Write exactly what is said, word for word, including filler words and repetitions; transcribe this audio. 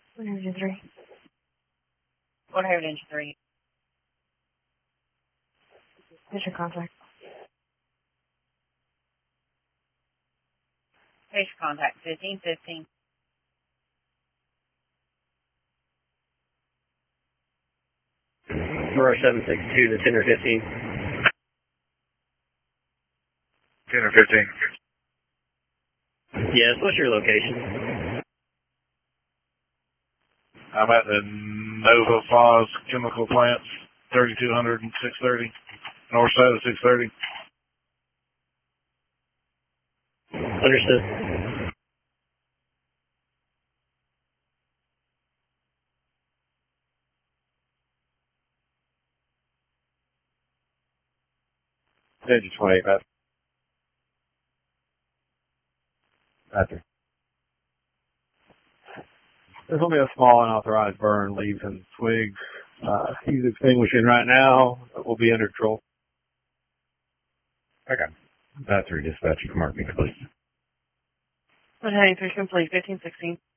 one hundred three. one hundred three. Mission contact. Patient contact fifteen fifteen. Aurora seven six two to ten or fifteen. ten or fifteen. Yes, what's your location? I'm at the Nova Foz Chemical Plants, thirty-two hundred and six thirty. North side of six thirty. Understood. Engine twenty-eight, Matt. Matthew. There's only a small unauthorized burn, leaves and twigs. Uh, he's extinguishing right now. We'll be under control. Okay. That's three dispatch. You can mark me, please. one ninety-three complete, fifteen sixteen.